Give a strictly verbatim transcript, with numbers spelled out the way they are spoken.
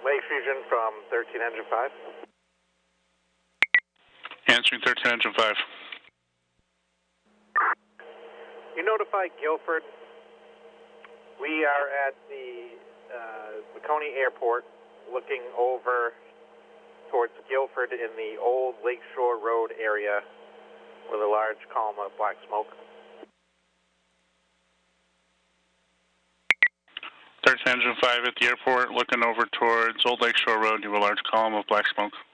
Lake Fusion from thirteen Engine five. Answering thirteen Engine five. You notify Guilford. We are at the uh, Laconia Airport looking over towards Guilford in the old Lakeshore Road area with a large column of black smoke. thirteen Engine five at the airport looking over towards Old Lakeshore Road. You have a large column of black smoke.